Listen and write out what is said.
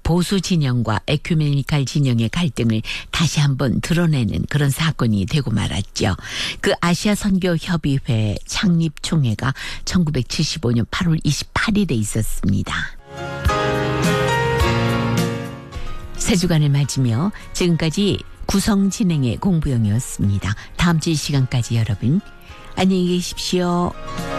보수 진영과 에큐메니칼 진영의 갈등을 다시 한번 드러내는 그런 사건이 되고 말았죠. 그 아시아 선교 협의회 창립 총회가 1975년 8월 28일에 있었습니다. 세 주간을 맞으며 지금까지 구성 진행의 공부영이었습니다. 다음 주 이 시간까지 여러분 안녕히 계십시오.